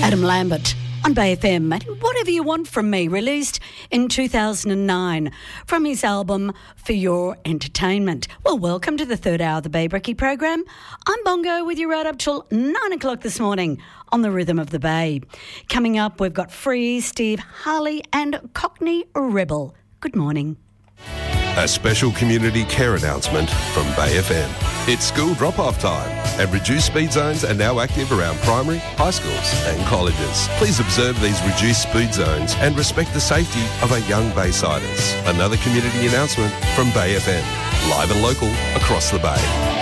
Adam Lambert on Bay FM, and Whatever You Want From Me, released in 2009 from his album For Your Entertainment. Well, welcome to the third hour of the Bay Brekkie program. I'm Bongo with you right up till 9 o'clock this morning on the Rhythm of the Bay. Coming up, we've got Free, Steve Harley and Cockney Rebel. Good morning. A special community care announcement from Bay FM. It's school drop-off time, and reduced speed zones are now active around primary, high schools and colleges. Please observe these reduced speed zones and respect the safety of our young Baysiders. Another community announcement from Bay FM. Live and local across the Bay.